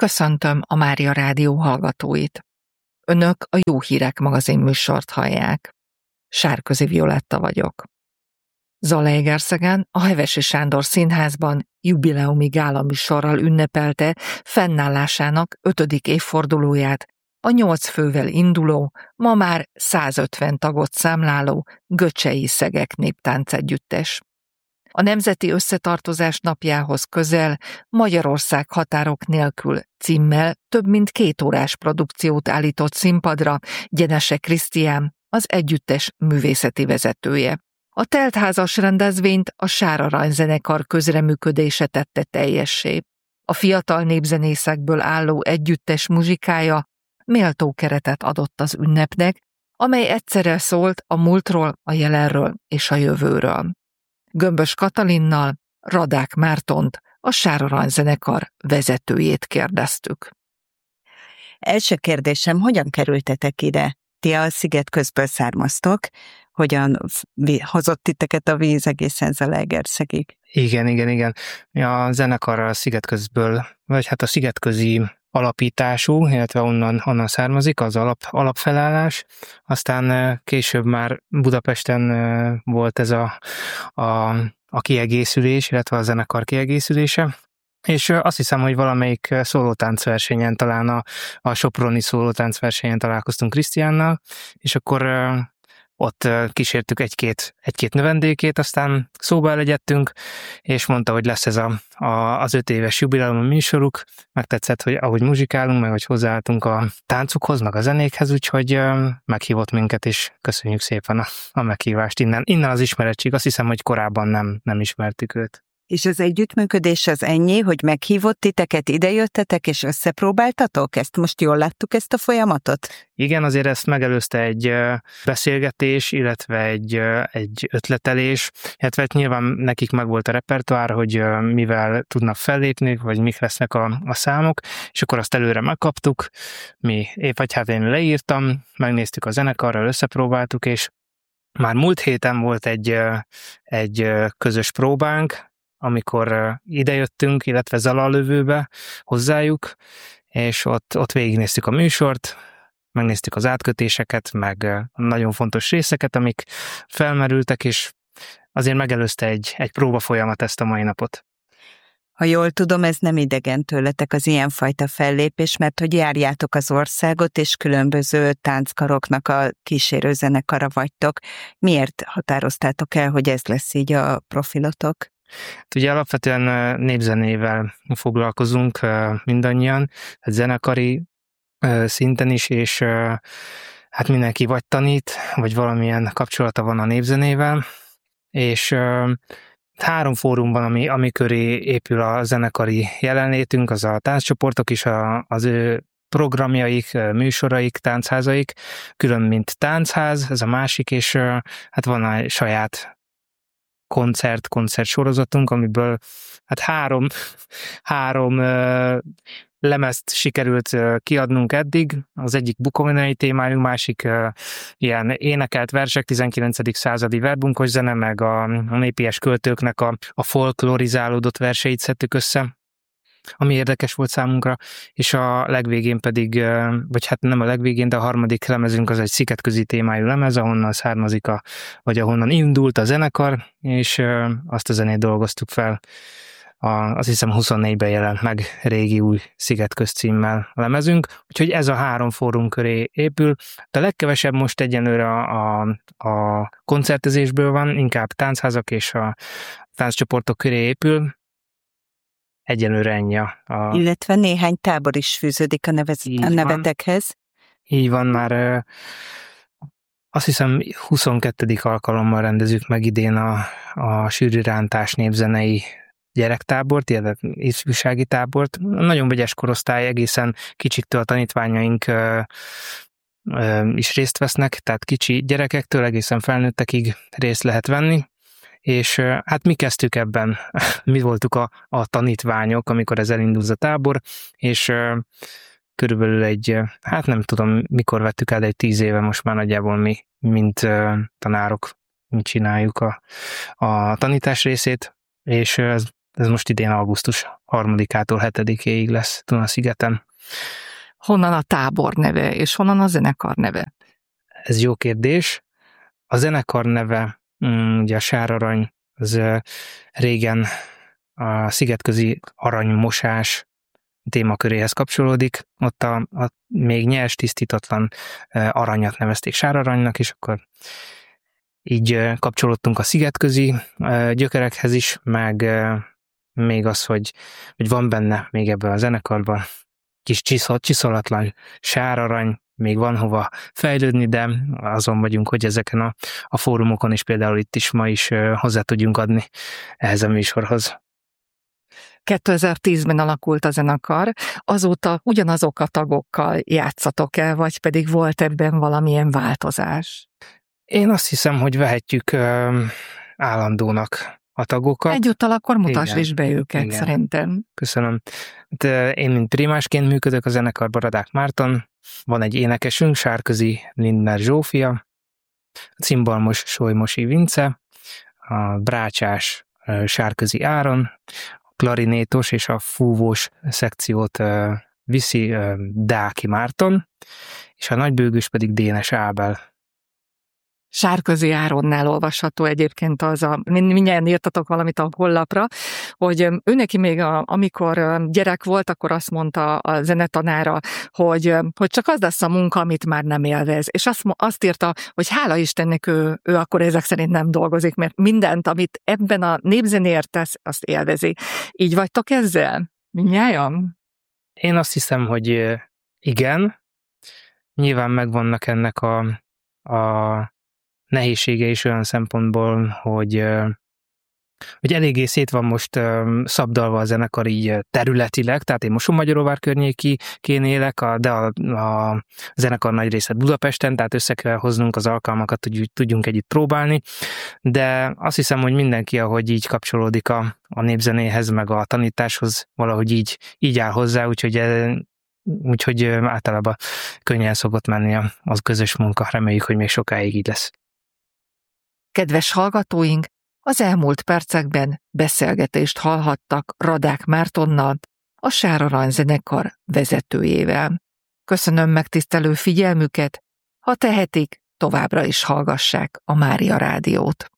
Köszöntöm a Mária Rádió hallgatóit. Önök a Jó Hírek magazin műsort hallják. Sárközi Violetta vagyok. Zalaegerszegen a Hevesi Sándor Színházban jubileumi gálaműsorral ünnepelte fennállásának 5. évfordulóját a 8 fővel induló, ma már 150 tagot számláló Göcsei Szegek Néptáncegyüttes. A Nemzeti Összetartozás napjához közel Magyarország határok nélkül címmel több mint 2 órás produkciót állított színpadra Gyenese Krisztián, az együttes művészeti vezetője. A teltházas rendezvényt a Sár Aranyzenekar közreműködése tette teljessé. A fiatal népzenészekből álló együttes muzsikája méltó keretet adott az ünnepnek, amely egyszerre szólt a múltról, a jelenről és a jövőről. Gömbös Katalinnal Radák Mártont, a Sár Aranyzenekar vezetőjét kérdeztük. Első kérdésem, hogyan kerültetek ide? Ti a Szigetközből származtok, hogyan hozott titeket a víz egészen Zalaegerszegig? Igen. A zenekar a Szigetközből, vagy hát a szigetközi alapítású, illetve onnan származik az alapfelállás. Aztán később már Budapesten volt ez a kiegészülés, illetve a zenekar kiegészülése. És azt hiszem, hogy valamelyik szólótáncversenyen, talán a soproni szólótáncversenyen találkoztunk Krisztiánnal, és akkor ott kísértük egy-két növendékét, aztán szóba elegyedtünk, és mondta, hogy lesz ez az 5 éves jubileumi műsoruk. Megtetszett, hogy ahogy muzsikálunk, meg hogy hozzáálltunk a táncukhoz, meg a zenékhez, úgyhogy meghívott minket, és köszönjük szépen a meghívást. Innen az ismerettség, azt hiszem, hogy korábban nem ismertük őt. És az együttműködés az ennyi, hogy meghívott titeket, idejöttetek és összepróbáltatok? Ezt most jól láttuk, ezt a folyamatot? Igen, azért ezt megelőzte egy beszélgetés, illetve egy ötletelés, illetve nyilván nekik megvolt a repertoár, hogy mivel tudnak fellépni, vagy mik lesznek a számok, és akkor azt előre megkaptuk, én leírtam, megnéztük a zenekarral, összepróbáltuk, és már múlt héten volt egy közös próbánk, amikor idejöttünk, illetve Zalalövőbe hozzájuk, és ott végignéztük a műsort, megnéztük az átkötéseket, meg nagyon fontos részeket, amik felmerültek, és azért megelőzte egy próba folyamat ezt a mai napot. Ha jól tudom, ez nem idegen tőletek az ilyenfajta fellépés, mert hogy járjátok az országot, és különböző tánckaroknak a kísérőzenekara vagytok. Miért határoztátok el, hogy ez lesz így a profilotok? Ugye alapvetően népzenével foglalkozunk mindannyian, zenekari szinten is, és hát mindenki vagy tanít, vagy valamilyen kapcsolata van a népzenével, és 3 fórum van, ami köré épül a zenekari jelenlétünk, az a tánccsoportok is, az ő programjaik, műsoraik, táncházaik, külön mint táncház, ez a másik, és hát van a saját koncert sorozatunk, amiből hát három lemezt sikerült kiadnunk eddig. Az egyik bukovinai témájú, másik ilyen énekelt versek, 19. századi verbunkos zene, meg a népies költőknek a folklorizálódott verseit szedtük össze, ami érdekes volt számunkra, és a legvégén pedig, vagy hát nem a legvégén, de a 3. lemezünk az egy szigetközi témájú lemez, ahonnan származik vagy ahonnan indult a zenekar, és azt a zenét dolgoztuk fel. Azt hiszem 24-ben jelent meg régi új Szigetköz címmel a lemezünk, úgyhogy ez a 3 fórum köré épül. De a legkevesebb most egyenlőre a koncertezésből van, inkább táncházak és a tánccsoportok köré épül. Egyelőre ennyi Illetve néhány tábor is fűződik a nevetekhez. Így van, már azt hiszem 22. alkalommal rendezzük meg idén a sűrűrántás népzenei gyerektábort, illetve ifjúsági tábort. Nagyon vegyes korosztály, egészen kicsiktől a tanítványaink is részt vesznek, tehát kicsi gyerekektől egészen felnőttekig részt lehet venni. És hát mi kezdtük ebben, mi voltuk a tanítványok, amikor ez elindult a tábor, és körülbelül hát nem tudom, mikor vettük el, de egy 10 éve most már nagyjából mi, mint tanárok, mi csináljuk a tanítás részét, és ez Ez most idén augusztus 3-ától 7-éig lesz Duna-szigeten. Honnan a tábor neve, és honnan a zenekar neve? Ez jó kérdés. A zenekar neve, ugye a Sárarany, az régen a szigetközi aranymosás témaköréhez kapcsolódik. Ott a még nyers, tisztítatlan aranyat nevezték Sáraranynak, és akkor így kapcsolódtunk a szigetközi gyökerekhez is, meg még az, hogy van benne még ebben a zenekarban kis csiszolatlan sárarany, még van hova fejlődni, de azon vagyunk, hogy ezeken a fórumokon is, például itt is ma is hozzá tudjunk adni ehhez a műsorhoz. 2010-ben alakult a zenekar, azóta ugyanazok a tagokkal játszatok el, vagy pedig volt ebben valamilyen változás? Én azt hiszem, hogy vehetjük állandónak a tagokat. Egyúttal akkor mutasd is be őket, igen. Szerintem. Köszönöm. Én, mint primásként működök a zenekarban, Radák Márton, van egy énekesünk, Sárközi Lindner Zsófia, a cimbalmos Solymosi Vince, a brácsás Sárközi Áron, a klarinétos és a fúvós szekciót viszi Dáki Márton, és a nagybőgős pedig Dénes Ábel. Sárközi Áronnál olvasható egyébként mindjárt írtatok valamit a honlapra, hogy őneki még amikor gyerek volt, akkor azt mondta a zenetanára, hogy csak az lesz a munka, amit már nem élvez. És azt írta, hogy hála Istennek ő akkor ezek szerint nem dolgozik, mert mindent, amit ebben a népzenéért tesz, azt élvezi. Így vagytok ezzel? Mindnyájan? Én azt hiszem, hogy igen. Nyilván megvannak ennek a nehézsége is olyan szempontból, hogy eléggé szét van most szabdalva a zenekar így területileg, tehát én Mosonmagyaróvár környékén élek, de a zenekar nagy része Budapesten, tehát össze kell hoznunk az alkalmakat, hogy tudjunk együtt próbálni, de azt hiszem, hogy mindenki, ahogy így kapcsolódik a népzenéhez, meg a tanításhoz, valahogy így áll hozzá, úgyhogy általában könnyen szokott menni az közös munka, reméljük, hogy még sokáig így lesz. Kedves hallgatóink, az elmúlt percekben beszélgetést hallhattak Radák Mártonnal, a Sárarany zenekar vezetőjével. Köszönöm megtisztelő figyelmüket, ha tehetik, továbbra is hallgassák a Mária Rádiót.